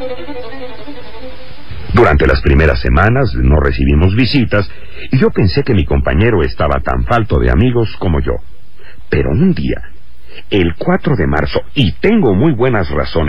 Durante las primeras semanas no recibimos visitas y yo pensé que mi compañero estaba tan falto de amigos como yo. Pero un día, el 4 de marzo, y tengo muy buenas razones